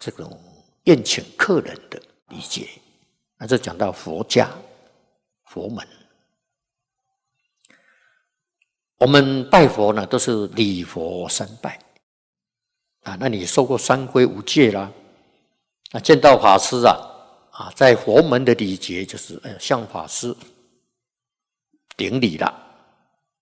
这种宴请客人的礼节。那这讲到佛家佛门，我们拜佛呢都是礼佛三拜啊。那你受过三皈五戒啦，那见到法师在佛门的礼节就是向法师顶礼了